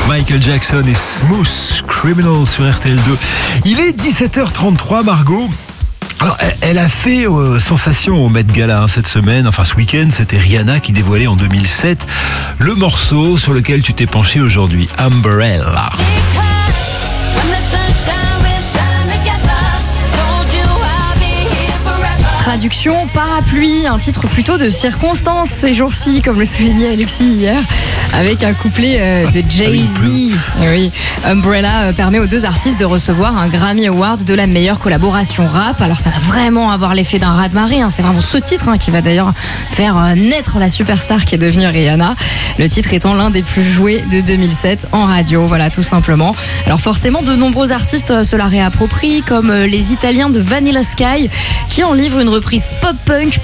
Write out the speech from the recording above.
Michael Jackson et Smooth Criminal sur RTL2. Il est 17h33, Margot. Alors, elle a fait sensation au Met Gala cette semaine, enfin ce week-end. C'était Rihanna qui dévoilait en 2007 le morceau sur lequel tu t'es penché aujourd'hui, Umbrella. Traduction parapluie, un titre plutôt de circonstance ces jours-ci, comme le soulignait Alexis hier, avec un couplet de Jay-Z. Oui. Umbrella permet aux deux artistes de recevoir un Grammy Award de la meilleure collaboration rap. Alors ça va vraiment avoir l'effet d'un raz-de-marée, c'est vraiment ce titre qui va d'ailleurs faire naître la superstar qui est devenue Rihanna. Le titre étant l'un des plus joués de 2007 en radio, voilà tout simplement. Alors forcément, de nombreux artistes se la réapproprient, comme les Italiens de Vanilla Sky, qui en livrent une reprise pop-punk